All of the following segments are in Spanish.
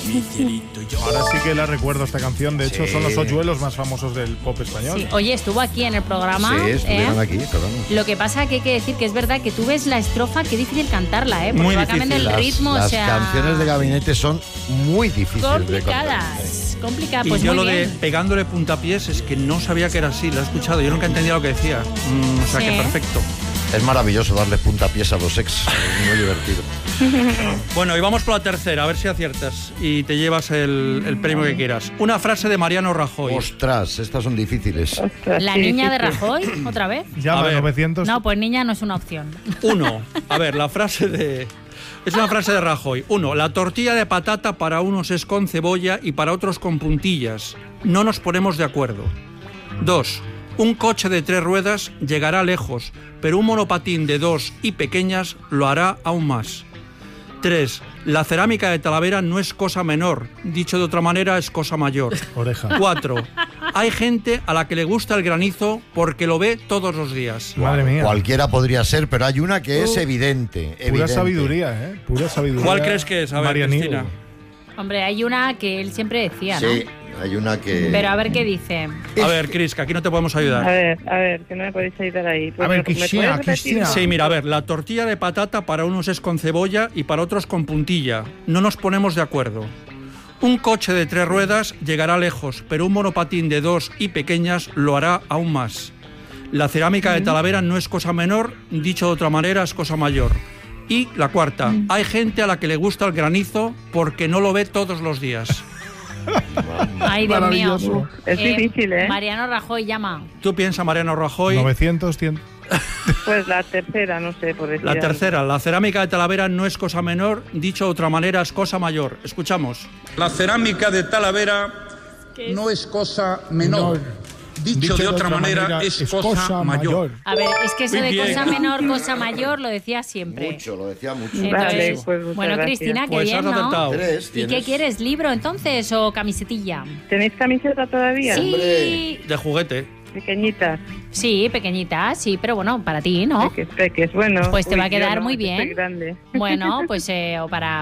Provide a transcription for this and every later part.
Ahora sí que la recuerdo esta canción. De hecho, son los hoyuelos más famosos del pop español. Sí. Oye, estuvo aquí en el programa. Sí, estuvieron aquí, perdón. Lo que pasa que hay que decir que es verdad que tú ves la estrofa, qué difícil cantarla, porque Muy va cambiando el ritmo. Las o sea, canciones de Gabinete son muy difíciles de cantar. Complicadas. Y Pues yo muy lo de bien. pegándole puntapiés es que no sabía que era así, lo he escuchado, yo nunca entendía lo que decía. O sea, Sí. que perfecto. Es maravilloso darle puntapiés a los ex, es muy divertido. Bueno, y vamos por la tercera, a ver si aciertas y te llevas el premio que quieras. Una frase de Mariano Rajoy. Ostras, estas son difíciles. La niña de Rajoy, ¿otra vez? Llama A ver. 900. No, pues niña no es una opción. 1. A ver, la frase de... Es una frase de Rajoy. 1. La tortilla de patata para unos es con cebolla y para otros con puntillas. No nos ponemos de acuerdo. 2. Un coche de 3 ruedas llegará lejos, pero un monopatín de 2 y pequeñas lo hará aún más. 3. La cerámica de Talavera no es cosa menor. Dicho de otra manera, es cosa mayor. Oreja. 4. Hay gente a la que le gusta el granizo porque lo ve todos los días. Madre mía. Cualquiera podría ser, pero hay una que es evidente. Pura evidente. sabiduría, ¿eh? Pura sabiduría. ¿Cuál crees que es? A ver, Marianigo. Cristina. Hombre, hay una que él siempre decía, ¿no? Sí, hay una que... Pero a ver qué dice. A ver, Cris, que aquí no te podemos A ayudar. ver, que no me podéis ayudar ahí. Pues A ver, ¿me puedes Cristina, repetir? Cristina. Sí, mira, a ver, la tortilla de patata para unos es con cebolla y para otros con puntilla. No nos ponemos de acuerdo. Un coche de 3 ruedas llegará lejos, pero un monopatín de 2 y pequeñas lo hará aún más. La cerámica de Talavera no es cosa menor, dicho de otra manera, es cosa mayor. Y la cuarta, hay gente a la que le gusta el granizo porque no lo ve todos los días. Ay, Dios mío. Maravilloso. Es difícil, ¿eh? Mariano Rajoy llama. Tú piensa, Mariano Rajoy. 900, 100. Pues la tercera, no sé, por decir La algo. tercera, la cerámica de Talavera no es cosa menor, dicho de otra manera, es cosa mayor. Escuchamos. La cerámica de Talavera no es cosa menor. Dicho de otra manera, es cosa mayor. A ver, es que eso Muy de bien. cosa menor, cosa mayor, lo decía siempre. Mucho, lo decía mucho. Vale, Entonces, pues muchas bueno, gracias. Cristina, qué Pues bien, has ¿no? acertado. 3 ¿Y tienes. qué quieres? ¿Libro entonces o camisetilla? ¿Tenéis camiseta todavía? Sí, De juguete. Pequeñitas. sí, pequeñita, sí, pero bueno, para ti, ¿no? Peques, bueno. Pues te va a yo quedar no, muy que bien. soy grande. Bueno, pues o para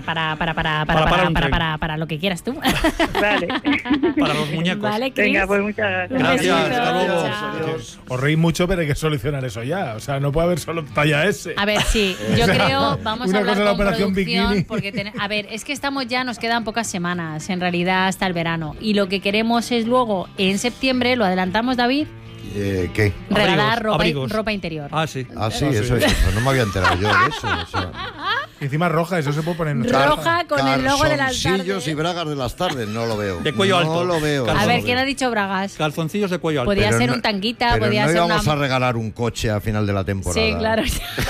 lo que quieras tú. Vale. Para los muñecos. Vale, Cris. Venga, pues muchas gracias. Gracias, besito. hasta luego. Chao. Os reís mucho, pero hay que solucionar eso ya. O sea, no puede haber solo talla S. A ver, sí, yo creo, vamos Una a hablar cosa es la con operación producción, bikini. porque a ver, es que estamos ya, nos quedan pocas semanas, en realidad hasta el verano, y lo que queremos es luego, en septiembre, lo adelantamos, David, ¿Qué? regalar Abrigos. ropa interior. Ah, sí. Ah, sí, eso es. Pues no me había enterado yo de eso. O sea, Y encima roja, eso se puede poner en Roja con el logo de las calzoncillos tardes. y bragas de las tardes, no lo veo. De cuello alto. No lo veo. A no ver, lo ¿quién veo. ha dicho bragas? Calzoncillos de cuello alto. Podía Pero ser no- un tanguita, pero podía no ser íbamos una... a regalar un coche a final de la temporada. Sí, claro.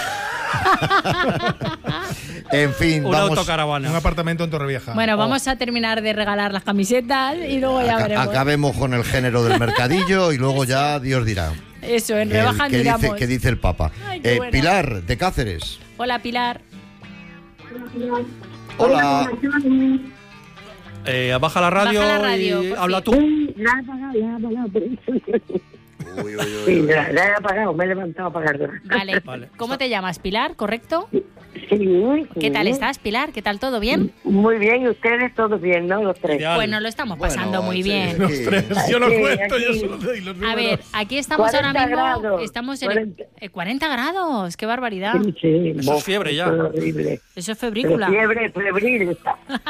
En fin, Una vamos. autocaravana. Un apartamento en Torrevieja. Bueno, vamos a terminar de regalar las camisetas y luego ya veremos. Acabemos con el género del mercadillo y luego ya Dios dirá. Eso, en rebajas ¿Qué miramos. dice, qué dice el Papa? Ay, qué buena. Pilar, de Cáceres. Hola, Pilar. Hola. Baja la radio, Baja la radio, y por habla tú. La he apagado. Uy, uy, uy, Sí, uy. la he apagado, me he levantado a apagarla. Vale. Vale. ¿Cómo te llamas, Pilar? ¿Correcto? Sí, ¿Qué tal sí. estás, Pilar? ¿Qué tal? ¿Todo bien? Muy bien, y ustedes todos bien, ¿no? Los tres. Ideal. Pues nos lo estamos pasando Bueno, muy sí, bien. Los tres. Yo lo Sí, cuento, aquí. yo solo doy los números. A ver, aquí estamos 40 ahora mismo. grados, Estamos en 40. 40 grados. ¡Qué barbaridad! Sí, sí, Eso es fiebre ya. esto es horrible. Eso es Pero febrícula. fiebre, febril.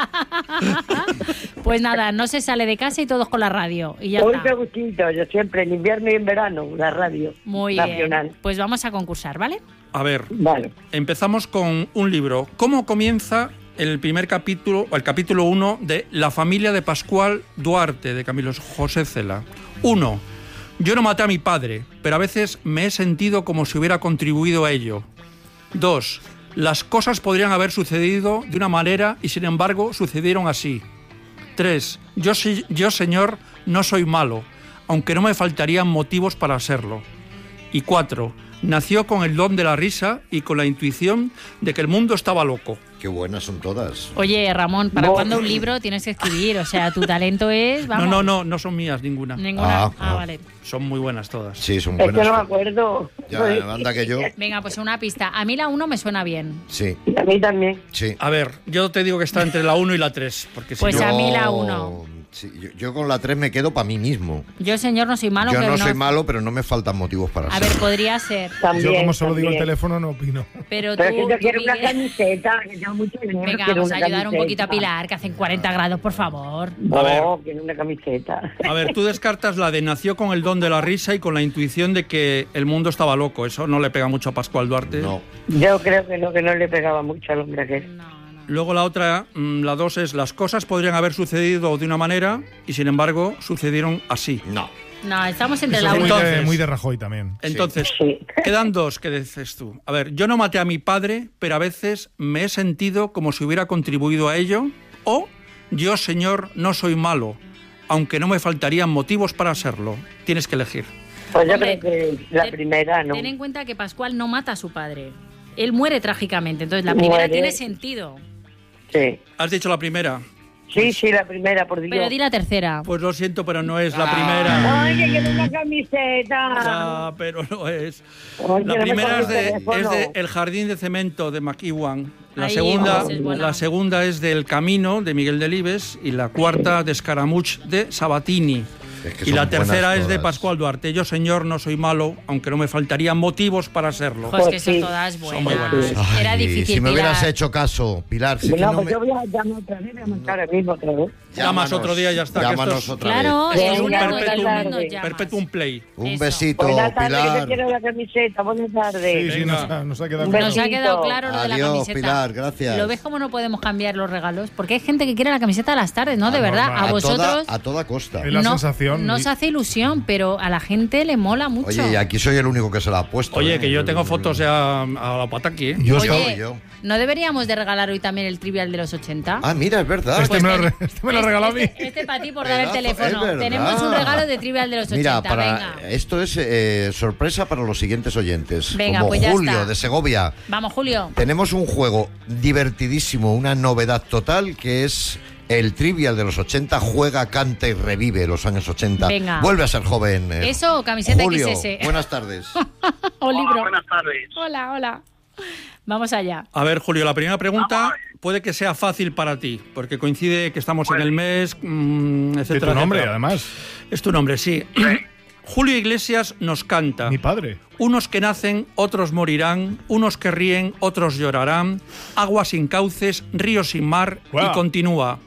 Pues nada, no se sale de casa y todos con la radio. Y ya Hoy está. qué gustito, yo siempre, en invierno y en verano, la radio Muy nacional. bien. Pues vamos a concursar, ¿vale? A ver, Vale. empezamos con un libro. ¿Cómo comienza el primer capítulo, el capítulo 1 de La familia de Pascual Duarte, de Camilo José Cela? 1. Yo no maté a mi padre, pero a veces me he sentido como si hubiera contribuido a ello. 2. Las cosas podrían haber sucedido de una manera y sin embargo sucedieron así. 3. Yo, señor, no soy malo, aunque no me faltarían motivos para serlo. Y 4. Nació con el don de la risa y con la intuición de que el mundo estaba loco. Qué buenas son todas. Oye, Ramón, ¿para cuándo un libro tienes que escribir? O sea, tu talento es... Vamos. No son mías ninguna. Ninguna. Ah, Vale. Son muy buenas todas. Sí, son Es buenas. que no me acuerdo. Ya, anda que yo. Venga, pues una pista. A mí la 1 me suena bien. Sí, A mí también. sí. A ver, yo te digo que está entre la 1 y la 3. Porque si Pues no- a mí la 1. Sí, yo con la 3 me quedo para mí mismo. Yo, señor, no soy malo. Yo pero no soy malo, pero no me faltan motivos para A ver, ser. podría ser. También. Yo como solo digo el también. teléfono no opino. Pero tú, Pero es que yo tú, quiero una Miguel, camiseta, que tengo mucho dinero. venga, quiero vamos a una ayudar un poquito a camiseta. Pilar, que hacen 40 grados, por favor. A ver. No, quiero una camiseta. A ver, tú descartas la de nació con el don de la risa y con la intuición de que el mundo estaba loco. Eso no le pega mucho a Pascual Duarte. No. Yo creo que no le pegaba mucho al hombre aquel. No. Luego la otra, la 2 es las cosas podrían haber sucedido de una manera y sin embargo sucedieron así. No. No, estamos entre Eso la es 1. Entonces- muy de Rajoy también. Entonces, Sí. quedan 2 que dices tú. A ver, yo no maté a mi padre, pero a veces me he sentido como si hubiera contribuido a ello. O yo, señor, no soy malo, aunque no me faltarían motivos para serlo. Tienes que elegir. Pues yo Hombre, creo que la primera no. Ten en cuenta que Pascual no mata a su padre. Él muere trágicamente. Entonces la primera Muere. tiene sentido. Sí. Has dicho la primera. Sí, la primera, por Dios. Pero di la tercera. Pues lo siento, pero no es la primera. Ay, que quiero una camiseta. Ya, pero no es. Ay, La que no me primera coge es el teléfono. de El jardín de cemento de McEwan. La Ahí, segunda, pues es buena. la segunda es del Camino de Miguel Delibes y la cuarta de Escaramuch de Sabatini. Es que Y son la tercera buenas es de todas. Pascual Duarte. Yo, señor, no soy malo, aunque no me faltarían motivos para serlo. Pues que son sí. todas Son muy buenas. buenas. Era Ay, difícil. si me hubieras Pilar. hecho caso, Pilar. Si es que No, no pues me... yo voy a llamar otra vez, voy a montar ahora mismo otra vez. Llamas otro día y ya está, que Llámanos esto es- otra Claro, vez. el Venga, único buenas que el tardes. mundo llamas. Perpetuum play. Un Eso. besito, Buenas tardes, que yo Pilar. quiero la camiseta. Buenas tardes. Sí, Venga. nos ha quedado Un claro. Nos ha besito. quedado claro lo de la Adiós, camiseta. Pilar, gracias. ¿Lo ves cómo no podemos cambiar los regalos? Porque hay gente que quiere la camiseta a las tardes, ¿no? De Ah, verdad. normal. A vosotros A toda costa. Es la no, sensación. no se hace ilusión, pero a la gente le mola mucho. Oye, y aquí soy el único que se la ha puesto. Oye, ¿eh? que yo tengo fotos ya a la pataki, ¿eh? Yo Oye, estaba- yo. ¿no deberíamos de regalar hoy también el trivial de los 80? Ah, mira, es verdad. Este Pues me lo ten- este me lo regaló a mí. Este para ti por dar el Pedazo, teléfono. es verdad. Tenemos un regalo de trivial de los 80. Mira, Venga. esto es sorpresa para los siguientes oyentes. Venga, Como pues ya Julio está. de Segovia. Vamos, Julio. Tenemos un juego divertidísimo, una novedad total, que es el trivial de los 80. Juega, canta y revive los años 80. Venga. Vuelve a ser joven. Eso o camiseta Julio, XS. buenas tardes. O libro. Buenas tardes. Hola, hola. Vamos allá. A ver, Julio, la primera pregunta puede que sea fácil para ti, porque coincide que estamos en el mes, De etcétera. tu nombre, etcétera. además. Es tu nombre, sí. Julio Iglesias nos canta. Mi padre. Unos que nacen, otros morirán, unos que ríen, otros llorarán, agua sin cauces, río sin mar, y Guau. continúa.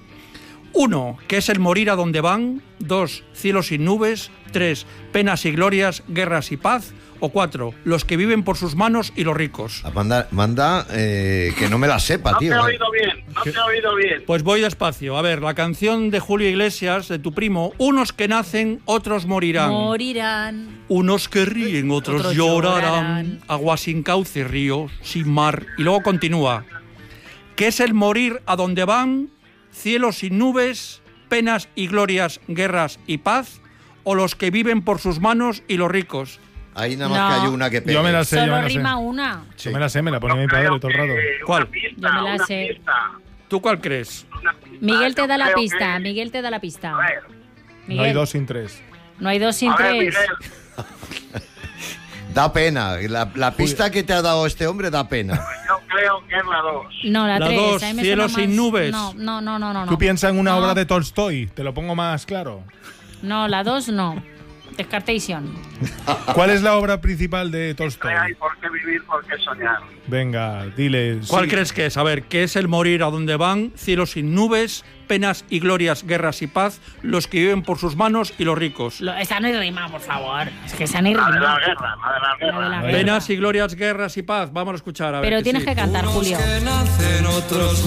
1, que es el morir a donde van. 2, cielo sin nubes. 3, penas y glorias, guerras y paz. O 4, los que viven por sus manos y los ricos. Manda que no me la sepa, No tío. te he oído bien, no te he oído bien. Pues voy despacio. A ver, la canción de Julio Iglesias, de tu primo. Unos que nacen, otros morirán. Morirán. Unos que ríen, otros, Otros llorarán. llorarán. Agua sin cauce, río sin mar. Y luego continúa. ¿Qué es el morir a donde van? Cielo sin nubes, penas y glorias, guerras y paz. ¿O los que viven por sus manos y los ricos? Ahí nada más No. que hay una que pegue. Yo me la sé, yo Solo me la sé. rima una. Yo me la sé, me la pone mi padre todo el rato. ¿Cuál? Una pista, Yo me la una sé. pista, ¿Tú cuál crees? una pista. Miguel te Yo da la creo pista. que- Miguel te da la pista. A ver, Miguel, No hay 2 sin 3. No hay 2 sin a ver, 3. Miguel, Da pena. La pista que te ha dado este hombre da pena. yo creo que es la 2. No, la La 3. dos, cielo sin nubes. No. Tú piensas en una No. obra de Tolstoy, te lo pongo más claro. No, la 2 no. Descartation. ¿Cuál es la obra principal de Tolstoy? Hay por qué vivir, por qué soñar. Venga, dile. ¿Cuál sí. crees que es? A ver, ¿qué es el morir a donde van? Cielo sin nubes, penas y glorias, guerras y paz. Los que viven por sus manos y los ricos. Esa no hay rima, por favor. Es que esa no hay La de rima. la guerra, la de la La de la guerra. guerra. Penas y glorias, guerras y paz. Vamos a escuchar, a ver. Pero tienes sí. que cantar, Julio. nacen, otros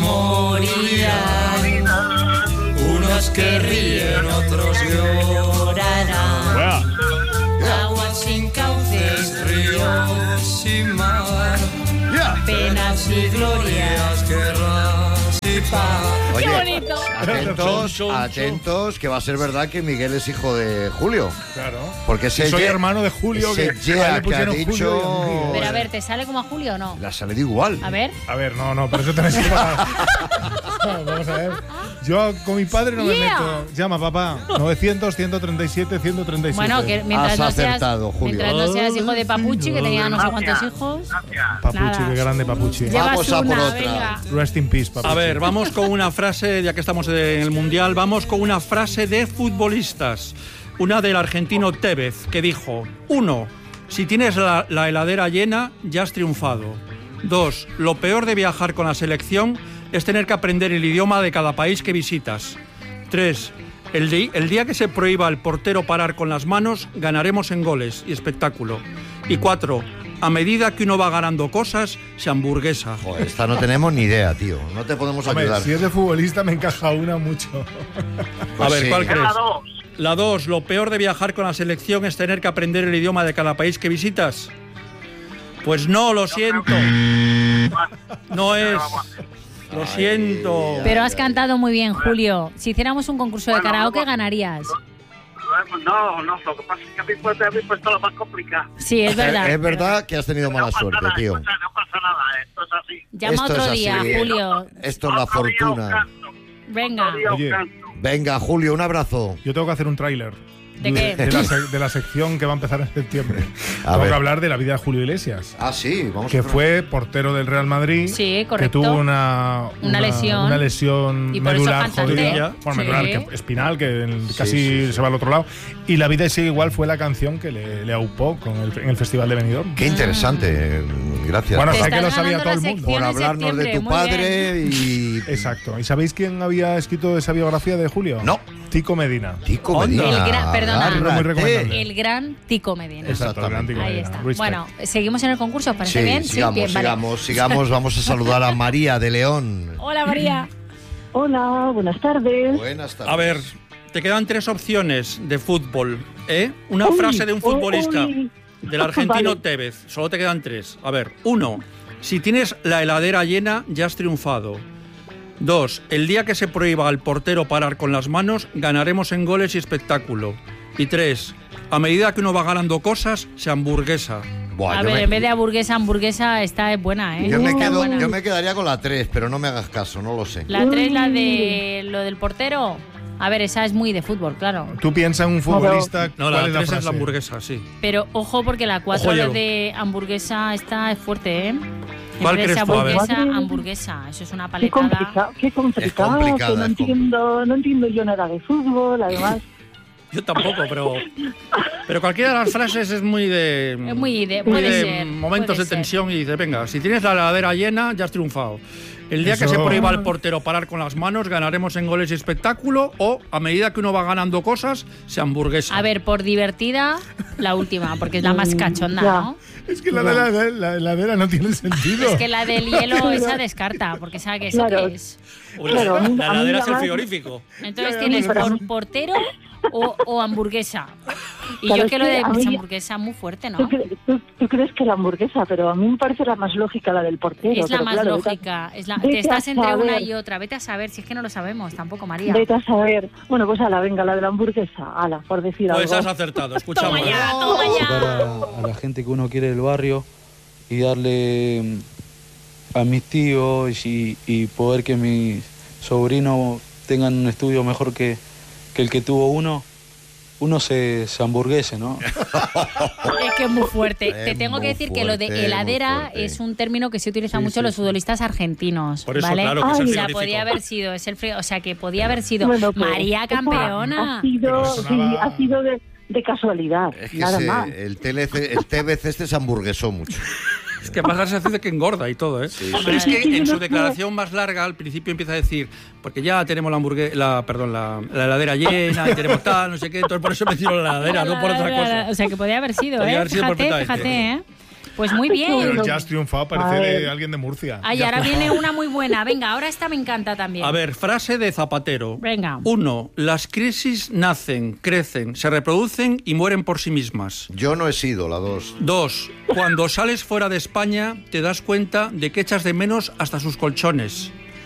morirán. Unos que ríen, otros llorarán. Buah. Aguas sin cauces, Ríos sin mar, penas y glorias. guerras y paz. Oye, ¡Qué bonito! Atentos, que va a ser verdad que Miguel es hijo de Julio. Claro. Porque soy hermano de Julio, que le pusieron ha dicho... Julio. Pero a ver, ¿te sale como a Julio o no? La sale de igual. A ver. A ver, no, pero eso tenéis que pagar. Vamos a ver. Yo con mi padre no me meto. Llama, papá. 900, 137, 137. Bueno, que mientras Has acertado, Julio. mientras no seas hijo de Papuchi, que tenía no sé cuántos hijos. Papuchi, Nada. qué grande Papuchi. Vamos a por otra. Venga. Rest in peace, Papuchi. A ver, vamos con una frase, ya que estamos en el Mundial, vamos con una frase de futbolistas. Una del argentino Tevez, que dijo: 1. Si tienes la heladera llena, ya has triunfado. 2. Lo peor de viajar con la selección es tener que aprender el idioma de cada país que visitas. 3. El día que se prohíba al portero parar con las manos, ganaremos en goles y espectáculo. Y 4. A medida que uno va ganando cosas, se hamburguesa. Joder, esta no tenemos ni idea, tío. No te podemos Hombre, ayudar. si es de futbolista me encaja una mucho. Pues a ver, sí. ¿cuál crees? La 2. La 2. Lo peor de viajar con la selección es tener que aprender el idioma de cada país que visitas. Pues no, lo siento. No es. Lo siento. Pero has cantado muy bien, Julio. Si hiciéramos un concurso de karaoke, ganarías. No, lo que pasa es que a mí pues, me habéis puesto lo más complicado. Sí, es verdad. Es verdad que has tenido mala suerte, tío. No pasa nada, esto es así. Llama Esto otro es día, así. Julio. Esto es la Otro día os fortuna. canto. Venga. Otro día os Oye. canto. Venga, Julio, un abrazo. Yo tengo que hacer un tráiler. ¿De qué? De la sección que va a empezar en septiembre. A Tengo ver. que hablar de la vida de Julio Iglesias, Ah, sí, vamos que a fue portero del Real Madrid. Sí, correcto. Que tuvo una lesión. Una lesión Y por eso medular cantante. jodida. Bueno, Sí. medular, que espinal, que casi sí. se va al otro lado. Y La vida sigue igual fue la canción que le aupó en el Festival de Benidorm. Qué interesante. Gracias Bueno, Te sé que estás lo sabía ganando todo la el mundo. sección por en hablarnos de septiembre, tu muy padre y... Exacto. ¿Y sabéis quién había escrito esa biografía de Julio? No. Tico Medina. Tico Onda. Medina. El gran- perdona. Muy agárrate. recomendable. El gran Tico Medina. Exacto, el gran Tico Ahí Medina. está. Respect. Bueno, seguimos en el concurso, ¿os parece Sí, bien? sigamos, bien, vale. sigamos. Vamos a saludar a María de León. Hola, María. Hola, buenas tardes. Buenas tardes. A ver, te quedan 3 opciones de fútbol, ¿eh? Una frase de un futbolista, uy. del argentino Vale. Tevez. Solo te quedan 3. A ver, 1. Si tienes la heladera llena, ya has triunfado. 2. El día que se prohíba al portero parar con las manos, ganaremos en goles y espectáculo. Y 3. A medida que uno va ganando cosas, se hamburguesa. Buah, A yo ver, me- en vez de hamburguesa, esta es buena, ¿eh? Yo me, Está quedo- buena. yo me quedaría con la 3, pero no me hagas caso, no lo sé. La 3, la de lo del portero. A ver, esa es muy de fútbol, claro. Tú piensas en un futbolista. No, ¿cuál la es la 3 es frase? la hamburguesa, sí. Pero ojo, porque la 4 Ojo, yo. de hamburguesa esta es fuerte, ¿eh? ¿Cuál En vez de crees tú? A ver. hamburguesa. Eso es una Qué paletada. complicado, qué complicado. Es complicada, que no es complicada. no entiendo yo nada de fútbol, además. Yo tampoco, pero cualquiera de las frases es muy de... Es muy de- muy puede de ser, momentos puede de ser. tensión y dices, venga, si tienes la heladera llena, ya has triunfado. El día que Eso- se prohíba al portero parar con las manos, ganaremos en goles y espectáculo, o a medida que uno va ganando cosas, se hamburguesa. A ver, por divertida, la última, porque es la más cachonda, Ya. ¿no? Es que la heladera no tiene sentido. Es que la del hielo, esa descarta, porque sabe que eso Claro. qué es. Claro, a mí- la a mí heladera la es el más- frigorífico. Entonces Ya, tienes pero a mí- portero o hamburguesa. Y Claro, yo es que lo que de a mí- hamburguesa es muy fuerte, ¿no? Tú crees que la hamburguesa, pero a mí me parece la más lógica la del portero. Es la pero más claro, lógica. vete Te estás a entre una saber. y otra. Vete a saber, si es que no lo sabemos tampoco, María. Vete a saber. Bueno, pues venga, la de la hamburguesa, por decir Pues algo. has acertado, escuchamos. Toma ya, toma ya. Sacar a la gente que uno quiere del barrio y darle a mis tíos y poder que mis sobrinos tengan un estudio mejor que el que tuvo uno se hamburguese, ¿no? Es que es muy fuerte. Es Te tengo que muy decir que lo de fuerte, heladera muy fuerte. es un término que se utiliza Sí, mucho sí, en los sí. futbolistas argentinos. Por eso, ¿vale? claro, que es el O sea, frigorífico. podía haber sido, o sea, que podía haber sido Bueno, pues, María esa campeona. Ha sido, Pero sí, sonaba- ha sido de casualidad, Es que nada más. el Tevez este se hamburguesó mucho. Es que pasa la sensación de que engorda y todo, ¿eh? Pero es que en su declaración más larga, al principio empieza a decir, porque ya tenemos la heladera llena y tenemos tal, no sé qué, entonces por eso me tiro la heladera, no por otra cosa. O sea, que podía haber sido, Podía ¿eh? haber sido Fíjate, perfectamente. fíjate, ¿eh? Pues muy Pero bien. el ya has triunfado, A parece de ver. alguien de Murcia. Ay, Ya ahora has viene triunfado. una muy buena. Venga, ahora esta me encanta también. A ver, frase de Zapatero. Venga. 1. Las crisis nacen, crecen, se reproducen y mueren por sí mismas. Yo no he sido la 2. 2. Cuando sales fuera de España te das cuenta de que echas de menos hasta sus colchones.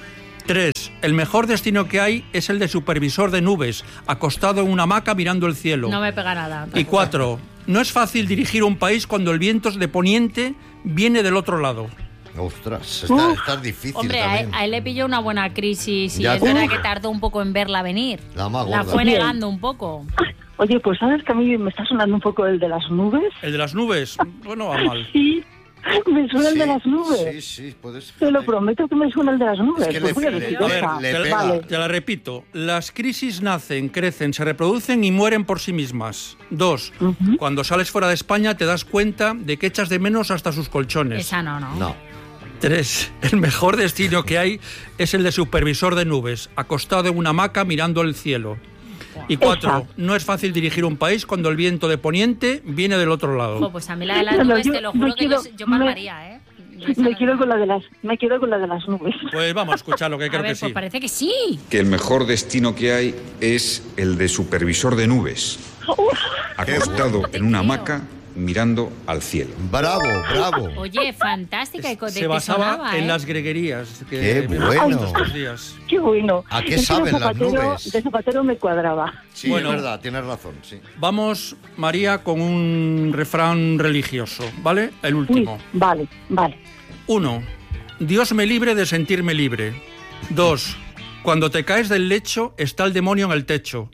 3. El mejor destino que hay es el de supervisor de nubes, acostado en una hamaca mirando el cielo. No me pega nada. Y 4. No es fácil dirigir un país cuando el viento de poniente viene del otro lado. Ostras, está difícil. Hombre, también. a él le pilló una buena crisis y Ya es verdad que tardó un poco en verla venir. La más gorda. La fue negando un poco. Oye, pues sabes que a mí me está sonando un poco el de las nubes. ¿El de las nubes? Bueno, va mal. Sí, me suena el de las nubes. Sí, puedes. Te lo prometo que me suena el de las nubes. Es que Pues voy a decir A ver, esa. Vale. te la repito. Las crisis nacen, crecen, se reproducen y mueren por sí mismas. 2. Cuando sales fuera de España te das cuenta de que echas de menos hasta sus colchones. Esa no. 3. El mejor destino que hay es el de supervisor de nubes, acostado en una hamaca mirando el cielo. Y 4. No es fácil dirigir un país cuando el viento de poniente viene del otro lado. Pues a mí la de las nubes, te lo juro que yo palmaría, ¿eh? Me quedo con la de las nubes. Pues vamos a escuchar lo que creo A ver, que pues sí. parece que sí. Que el mejor destino que hay es el de supervisor de nubes, acostado en una hamaca mirando al cielo. Bravo. Oye, fantástica. Se basaba en las greguerías. Qué me bueno. gustan estos días. Qué bueno. ¿A qué Es que saben de las nubes? De Zapatero me cuadraba. Sí, Bueno. es verdad, tienes razón, sí. Vamos, María, con un refrán religioso, ¿vale? El último. Vale. 1. Dios me libre de sentirme libre. 2. Cuando te caes del lecho, está el demonio en el techo.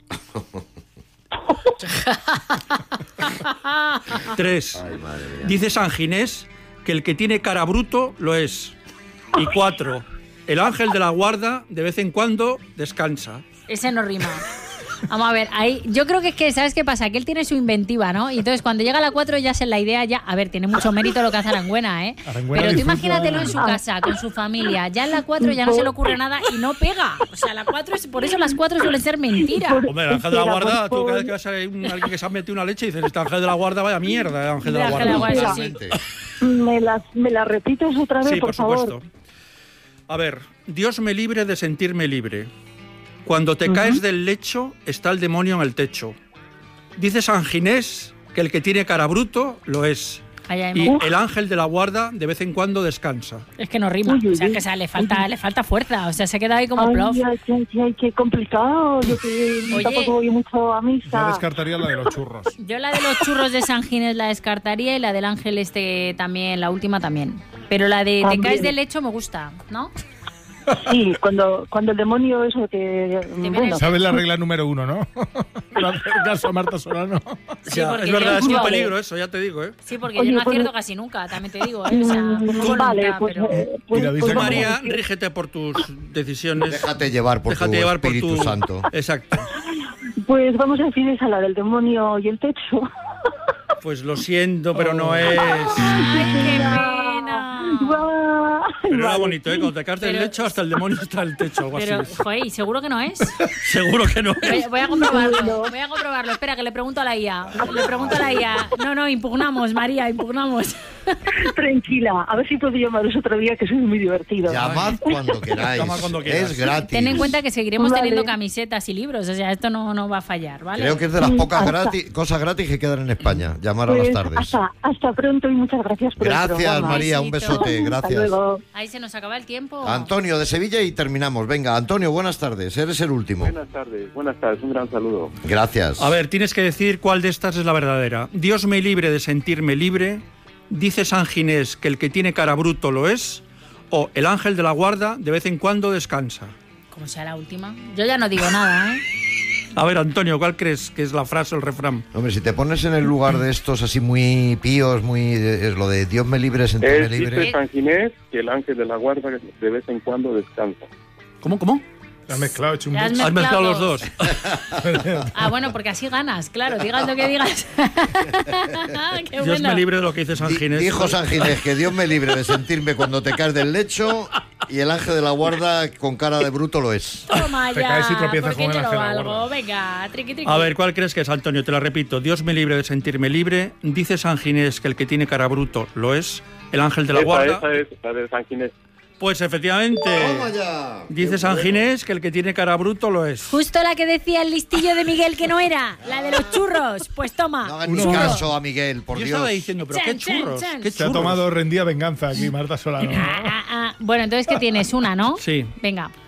3. Dice San Ginés que el que tiene cara bruto lo es. Y 4. El ángel de la guarda de vez en cuando descansa. Ese no rima. Vamos a ver, ahí yo creo que es que, ¿sabes qué pasa? Que él tiene su inventiva, ¿no? Y entonces cuando llega a la 4 ya se la idea ya... A ver, tiene mucho mérito lo que hace Arangüena, ¿eh? Arangüena Pero tú disfruta. imagínatelo en su casa, con su familia. Ya en la 4 ya no se le ocurre nada y no pega. O sea, la 4 es... Por eso las 4 suelen ser mentira. Hombre, el ángel de la guarda, tú cada vez que vas a ver alguien que se ha metido una leche dices, este ángel de la guarda, vaya mierda, el ángel de la guarda. Sí. ¿Me la repites otra vez, Sí, por favor? supuesto. A ver, Dios me libre de sentirme libre. Cuando te caes del lecho, está el demonio en el techo. Dice San Ginés que el que tiene cara bruto lo es. Y el ángel de la guarda de vez en cuando descansa. Es que no rima. O sea, que le falta fuerza. O sea, se queda ahí como plof. Ay, qué complicado. Yo que tampoco voy mucho a misa. Yo descartaría la de los churros. Yo la de los churros de San Ginés la descartaría y la del ángel también, la última también. Pero la de te caes del lecho me gusta, ¿no? Sí, cuando el demonio eso que... Bueno. ¿Sabes la regla número 1, no? No hacer caso a Marta Solano. Sí, es verdad, es un peligro eso, ya te digo, ¿eh? Sí, porque yo no acierto casi nunca, también te digo, ¿eh? O sea, vale, pues... Tú, María, rígete por tus decisiones. Déjate llevar por tu Espíritu Santo. Exacto. Pues vamos a decir esa, la del demonio y el techo. Pues lo siento, pero no es... ¡Ay, qué pena! Pero era bonito, ¿eh? Cuando te caes del lecho, hasta el demonio está en el techo, algo pero, así. joder, ¿seguro que no es? Seguro que no es. Voy a comprobarlo. Espera, que le pregunto a la IA. No, impugnamos, María, impugnamos. Tranquila, a ver si puedo llamaros otro día, que soy muy divertido. Llamad cuando queráis. Es gratis. Ten en cuenta que seguiremos teniendo camisetas y libros, o sea, esto no va a fallar, ¿vale? Creo que es de las pocas cosas gratis que quedan en España. Llamar a las tardes. Hasta pronto y muchas gracias por el Gracias, programa. María, un besote, gracias. Ahí se nos acaba el tiempo. Antonio de Sevilla y terminamos. Venga, Antonio, buenas tardes. Eres el último. Buenas tardes, un gran saludo. Gracias. A ver, tienes que decir cuál de estas es la verdadera. Dios me libre de sentirme libre. Dice San Ginés que el que tiene cara bruto lo es. O el ángel de la guarda de vez en cuando descansa. Como sea la última. Yo ya no digo nada, ¿eh? A ver, Antonio, ¿cuál crees que es la frase o el refrán? Hombre, si te pones en el lugar de estos así muy píos, es lo de Dios me libre de sentirme libre. Dice San Ginés que el ángel de la guarda de vez en cuando descansa. ¿Cómo? Has mezclado, hecho un Has mix. Has mezclado los dos. Ah, bueno, porque así ganas, claro, digas lo que digas. Qué Dios bueno. me libre de lo que dice San Ginés. Dijo San Ginés que Dios me libre de sentirme cuando te caes del lecho y el ángel de la guarda con cara de bruto lo es. Toma Te ya, caes y tropiezas ¿por qué con el yo no ángel de la valgo? guarda. Venga, triqui. A ver, ¿cuál crees que es, Antonio? Te la repito. Dios me libre de sentirme libre. Dice San Ginés que el que tiene cara bruto lo es. El ángel de la guarda. Esa es la de San Ginés. Pues efectivamente. ¡Toma ya! Dice San Ginés que el que tiene cara bruto lo es. Justo la que decía el listillo de Miguel que no era, la de los churros. Pues toma. No hagan ni caso a Miguel, por Yo Dios. estaba diciendo, pero qué churros. ¿Qué Se ha churros? tomado rendida venganza aquí, Marta Solano. Bueno, entonces, ¿qué tienes? Una, ¿no? Sí. Venga.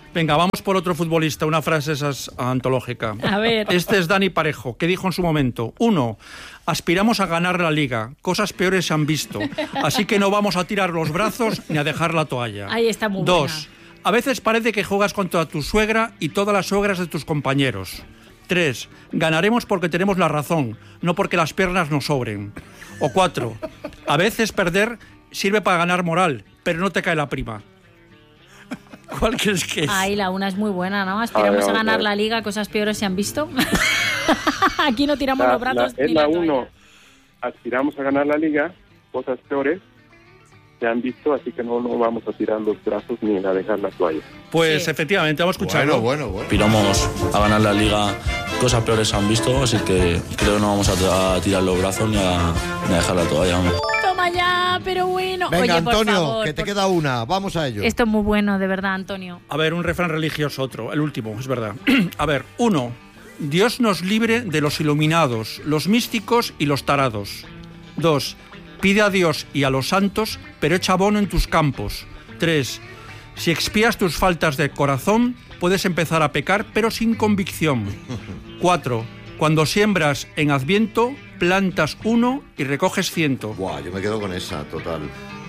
Venga, vamos por otro futbolista, una frase esas antológica. A ver. Este es Dani Parejo, que dijo en su momento: 1. Aspiramos a ganar la Liga. Cosas peores se han visto. Así que no vamos a tirar los brazos ni a dejar la toalla. Ahí está muy 2. buena. A veces parece que juegas contra tu suegra y todas las suegras de tus compañeros. 3. Ganaremos porque tenemos la razón, no porque las piernas nos sobren. O 4. A veces perder sirve para ganar moral, pero no te cae la prima. ¿Cuál crees que es? Ahí la una es muy buena, ¿no? Aspiramos a ganar la Liga, cosas peores se han visto. Aquí no tiramos los brazos. Es la 1. Aspiramos a ganar la Liga, cosas peores se han visto, así que no vamos a tirar los brazos ni a dejar la toalla. Pues sí, efectivamente, vamos a escucharlo. Bueno. Aspiramos a ganar la Liga, cosas peores se han visto, así que creo que no vamos a tirar los brazos ni a dejar la toalla. Vamos. Toma ya, pero bueno. Venga, oye, por Antonio, favor, que te queda una. Vamos a ello. Esto es muy bueno, de verdad, Antonio. A ver, un refrán religioso, otro, el último, es verdad. A ver, 1. Dios nos libre de los iluminados, los místicos y los tarados. 2. Pide a Dios y a los santos, pero echa abono en tus campos. 3. Si expías tus faltas de corazón, puedes empezar a pecar, pero sin convicción. 4. Cuando siembras en Adviento, plantas 1 y recoges 100. Buah, yo me quedo con esa, total.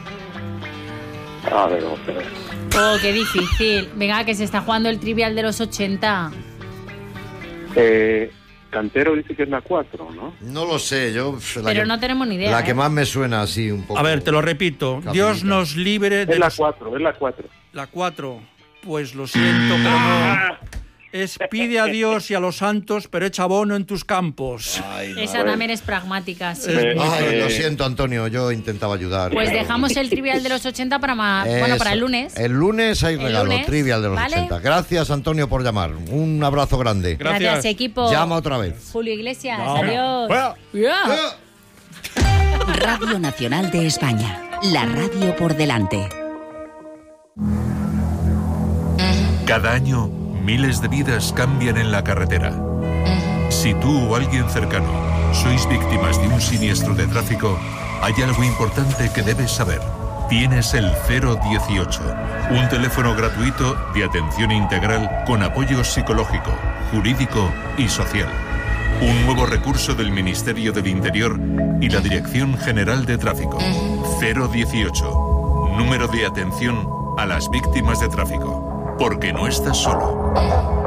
A ver. Oh, qué difícil. Venga, que se está jugando el trivial de los 80. Cantero dice que es la 4, ¿no? No lo sé, yo... Pero no tenemos ni idea. La que más me suena así un poco... A ver, te lo repito. Dios nos libre de... Es la 4, es la 4. La 4. Pues lo siento, pero no. Es pide a Dios y a los santos, pero echa abono en tus campos. Ay, no. Esa también es pragmática, sí. Ay, lo siento, Antonio, yo intentaba ayudar. Pues dejamos el trivial de los 80 para el lunes. El lunes hay regalo, lunes, trivial de los ¿vale? 80. Gracias, Antonio, por llamar. Un abrazo grande. Gracias, equipo. Llama otra vez. Julio Iglesias, No. adiós. Radio Nacional de España. La radio por delante. Cada año, miles de vidas cambian en la carretera. Si tú o alguien cercano sois víctimas de un siniestro de tráfico, hay algo importante que debes saber. Tienes el 018, un teléfono gratuito de atención integral con apoyo psicológico, jurídico y social. Un nuevo recurso del Ministerio del Interior y la Dirección General de Tráfico. 018, número de atención a las víctimas de tráfico. Porque no estás solo.